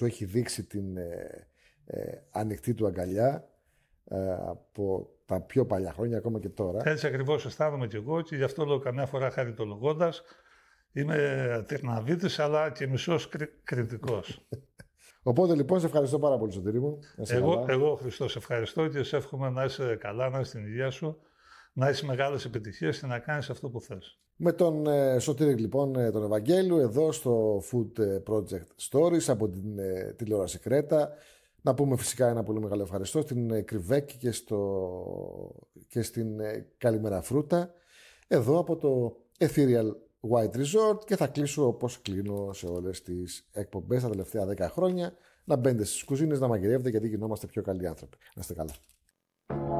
σου έχει δείξει την ανοιχτή του αγκαλιά από τα πιο παλιά χρόνια, ακόμα και τώρα. Έτσι ακριβώς αισθάνομαι και εγώ και γι' αυτό λέω καμιά φορά χαριτολογώντας. Είμαι τεχναβίτης αλλά και μισός κριτικός. Οπότε λοιπόν σε ευχαριστώ πάρα πολύ, Σωτήρη μου. Εγώ Χριστός ευχαριστώ και σε εύχομαι να είσαι καλά, να είσαι στην υγεία σου, να έχεις μεγάλες επιτυχίες και να κάνεις αυτό που θες. Με τον Σωτήρη λοιπόν τον Ευαγγέλου εδώ στο Food Project Stories από την τηλεόραση Κρέτα. Να πούμε φυσικά ένα πολύ μεγάλο ευχαριστώ στην Κρυβέκη και στην Καλημέρα Φρούτα εδώ από το Ethereal White Resort, και θα κλείσω όπως κλείνω σε όλες τις εκπομπές τα τελευταία 10 χρόνια. Να μπαίνετε στις κουζίνες, να μαγειρεύετε, γιατί γινόμαστε πιο καλοί άνθρωποι. Να είστε καλά.